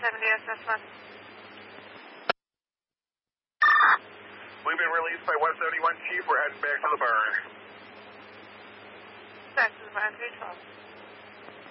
170SS1. We've been released by 171 Chief. We're heading back to the barn. Back to the barn, 312.